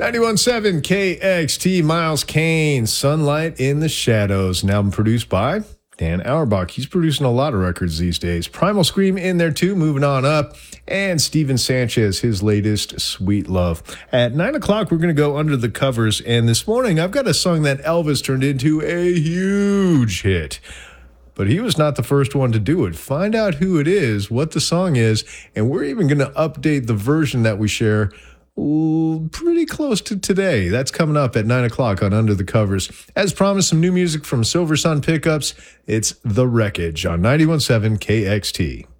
91.7 KXT, Miles Kane, Sunlight in the Shadows, an album produced by Dan Auerbach. He's producing a lot of records these days. Primal Scream in there too, moving on up. And Steven Sanchez, his latest, Sweet Love. At 9 o'clock, we're going to go under the covers. And this morning, I've got a song that Elvis turned into a huge hit. But he was not the first one to do it. Find out who it is, what the song is, and we're even going to update the version that we share pretty close to today. That's coming up at 9 o'clock on Under the Covers. As promised, some new music from Silver Sun Pickups. It's The Wreckage on 91.7 KXT.